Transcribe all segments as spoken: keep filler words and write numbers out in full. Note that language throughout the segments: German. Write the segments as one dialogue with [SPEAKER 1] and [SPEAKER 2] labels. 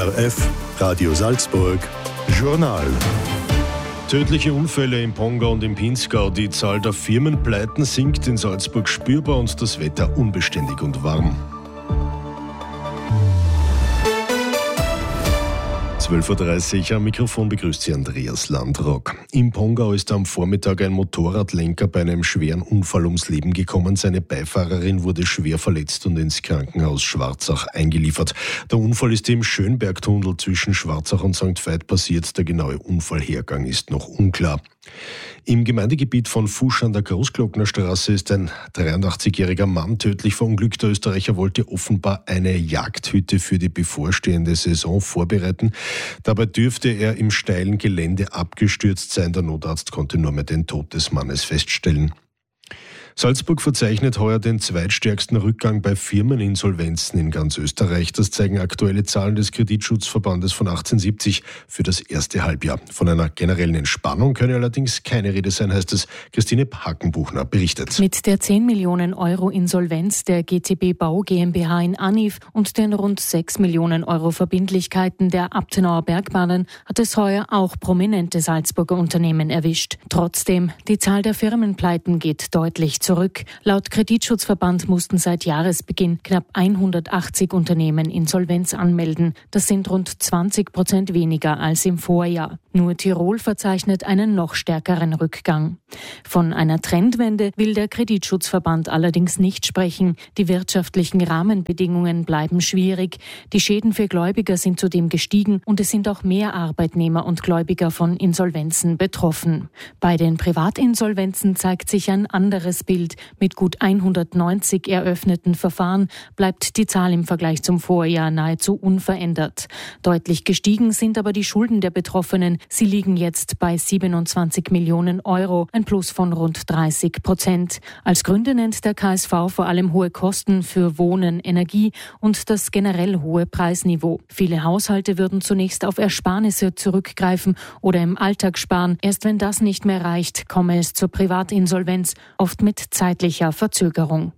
[SPEAKER 1] R F, Radio Salzburg, Journal. Tödliche Unfälle im Pongau und im Pinzgau. Die Zahl der Firmenpleiten sinkt in Salzburg spürbar und das Wetter unbeständig und warm. zwölf Uhr dreißig am Mikrofon begrüßt Sie Andreas Landrock. Im Pongau ist am Vormittag ein Motorradlenker bei einem schweren Unfall ums Leben gekommen. Seine Beifahrerin wurde schwer verletzt und ins Krankenhaus Schwarzach eingeliefert. Der Unfall ist im Schönbergtunnel zwischen Schwarzach und Sankt Veit passiert. Der genaue Unfallhergang ist noch unklar. Im Gemeindegebiet von Fusch an der Großglocknerstraße ist ein dreiundachtzigjähriger Mann tödlich verunglückt. Der Österreicher wollte offenbar eine Jagdhütte für die bevorstehende Saison vorbereiten. Dabei dürfte er im steilen Gelände abgestürzt sein. Der Notarzt konnte nur mehr den Tod des Mannes feststellen. Salzburg verzeichnet heuer den zweitstärksten Rückgang bei Firmeninsolvenzen in ganz Österreich. Das zeigen aktuelle Zahlen des Kreditschutzverbandes von achtzehnhundertsiebzig für das erste Halbjahr. Von einer generellen Entspannung könne allerdings keine Rede sein, heißt es. Christine Hakenbuchner berichtet.
[SPEAKER 2] Mit der zehn Millionen Euro Insolvenz der G T B Bau GmbH in Anif und den rund sechs Millionen Euro Verbindlichkeiten der Abtenauer Bergbahnen hat es heuer auch prominente Salzburger Unternehmen erwischt. Trotzdem, die Zahl der Firmenpleiten geht deutlich zurück. Laut Kreditschutzverband mussten seit Jahresbeginn knapp hundertachtzig Unternehmen Insolvenz anmelden. Das sind rund zwanzig Prozent weniger als im Vorjahr. Nur Tirol verzeichnet einen noch stärkeren Rückgang. Von einer Trendwende will der Kreditschutzverband allerdings nicht sprechen. Die wirtschaftlichen Rahmenbedingungen bleiben schwierig. Die Schäden für Gläubiger sind zudem gestiegen und es sind auch mehr Arbeitnehmer und Gläubiger von Insolvenzen betroffen. Bei den Privatinsolvenzen zeigt sich ein anderes Bild. Mit gut hundertneunzig eröffneten Verfahren bleibt die Zahl im Vergleich zum Vorjahr nahezu unverändert. Deutlich gestiegen sind aber die Schulden der Betroffenen. Sie liegen jetzt bei siebenundzwanzig Millionen Euro, ein Plus von rund dreißig Prozent. Als Gründe nennt der K S V vor allem hohe Kosten für Wohnen, Energie und das generell hohe Preisniveau. Viele Haushalte würden zunächst auf Ersparnisse zurückgreifen oder im Alltag sparen. Erst wenn das nicht mehr reicht, komme es zur Privatinsolvenz, oft mit zeitlicher Verzögerung.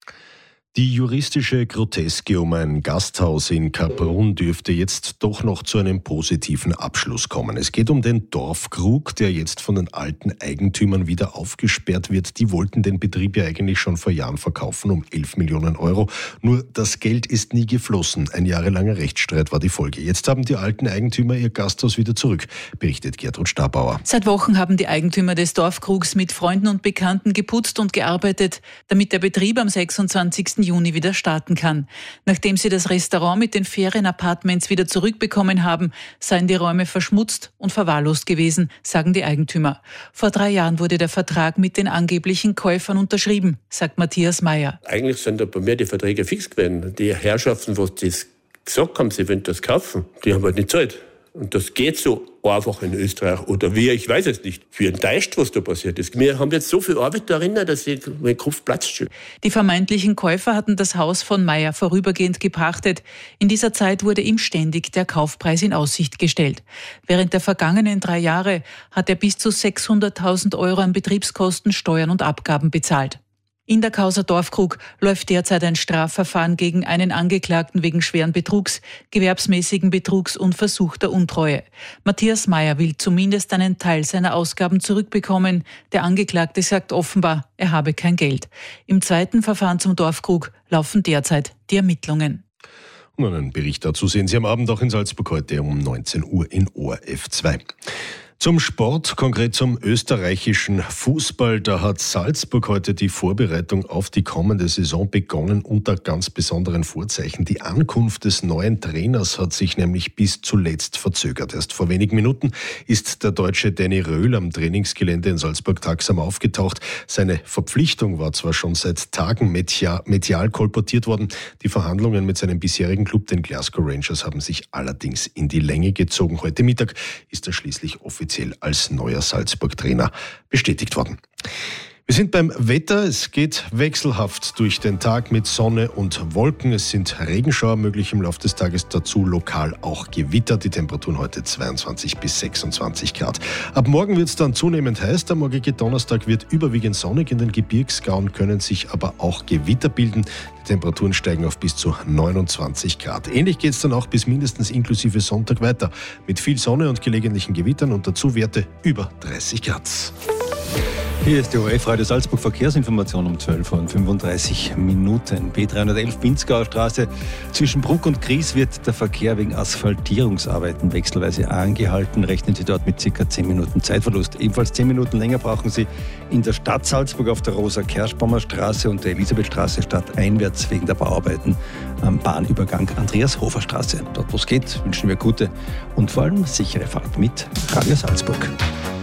[SPEAKER 1] Die juristische Groteske um ein Gasthaus in Kaprun dürfte jetzt doch noch zu einem positiven Abschluss kommen. Es geht um den Dorfkrug, der jetzt von den alten Eigentümern wieder aufgesperrt wird. Die wollten den Betrieb ja eigentlich schon vor Jahren verkaufen, um elf Millionen Euro. Nur das Geld ist nie geflossen. Ein jahrelanger Rechtsstreit war die Folge. Jetzt haben die alten Eigentümer ihr Gasthaus wieder zurück, berichtet Gertrud Stabauer.
[SPEAKER 3] Seit Wochen haben die Eigentümer des Dorfkrugs mit Freunden und Bekannten geputzt und gearbeitet, damit der Betrieb am sechsundzwanzigsten Juni wieder starten kann. Nachdem sie das Restaurant mit den Ferienapartments wieder zurückbekommen haben, seien die Räume verschmutzt und verwahrlost gewesen, sagen die Eigentümer. Vor drei Jahren wurde der Vertrag mit den angeblichen Käufern unterschrieben, sagt Matthias Meyer.
[SPEAKER 4] Eigentlich sind da bei mir die Verträge fix gewesen. Die Herrschaften, was das gesagt haben, sie wollen das kaufen, die haben halt nicht gezahlt. Und das geht so einfach in Österreich. Oder wie, ich weiß es nicht. Wie enttäuscht, was da passiert ist. Wir haben jetzt so viel Arbeit darin, dass ich, mein Kopf platzt schon.
[SPEAKER 3] Die vermeintlichen Käufer hatten das Haus von Meyer vorübergehend gepachtet. In dieser Zeit wurde ihm ständig der Kaufpreis in Aussicht gestellt. Während der vergangenen drei Jahre hat er bis zu sechshunderttausend Euro an Betriebskosten, Steuern und Abgaben bezahlt. In der Causa Dorfkrug läuft derzeit ein Strafverfahren gegen einen Angeklagten wegen schweren Betrugs, gewerbsmäßigen Betrugs und versuchter Untreue. Matthias Meyer will zumindest einen Teil seiner Ausgaben zurückbekommen. Der Angeklagte sagt offenbar, er habe kein Geld. Im zweiten Verfahren zum Dorfkrug laufen derzeit die Ermittlungen.
[SPEAKER 1] Und einen Bericht dazu sehen Sie am Abend auch in Salzburg heute um neunzehn Uhr in O R F zwei. Zum Sport, konkret zum österreichischen Fußball. Da hat Salzburg heute die Vorbereitung auf die kommende Saison begonnen unter ganz besonderen Vorzeichen. Die Ankunft des neuen Trainers hat sich nämlich bis zuletzt verzögert. Erst vor wenigen Minuten ist der Deutsche Danny Röhl am Trainingsgelände in Salzburg-Taxam aufgetaucht. Seine Verpflichtung war zwar schon seit Tagen medial kolportiert worden. Die Verhandlungen mit seinem bisherigen Club, den Glasgow Rangers, haben sich allerdings in die Länge gezogen. Heute Mittag ist er schließlich offiziell als neuer Salzburg-Trainer bestätigt worden. Wir sind beim Wetter. Es geht wechselhaft durch den Tag mit Sonne und Wolken. Es sind Regenschauer möglich im Laufe des Tages, dazu lokal auch Gewitter. Die Temperaturen heute zweiundzwanzig bis sechsundzwanzig Grad. Ab morgen wird es dann zunehmend heiß. Der morgige Donnerstag wird überwiegend sonnig. In den Gebirgsgauen können sich aber auch Gewitter bilden. Die Temperaturen steigen auf bis zu neunundzwanzig Grad. Ähnlich geht es dann auch bis mindestens inklusive Sonntag weiter. Mit viel Sonne und gelegentlichen Gewittern und dazu Werte über dreißig Grad.
[SPEAKER 5] Hier ist die O R F Radio Salzburg Verkehrsinformation um zwölf Uhr fünfunddreißig Minuten. B dreihundertelf Pinzgauer Straße. Zwischen Bruck und Gries wird der Verkehr wegen Asphaltierungsarbeiten wechselweise angehalten. Rechnen Sie dort mit ca. zehn Minuten Zeitverlust. Ebenfalls zehn Minuten länger brauchen Sie in der Stadt Salzburg auf der Rosa-Kerschbaumer Straße und der Elisabethstraße stadteinwärts wegen der Bauarbeiten am Bahnübergang Andreas-Hofer-Straße. Dort, wo es geht, wünschen wir gute und vor allem sichere Fahrt mit Radio Salzburg.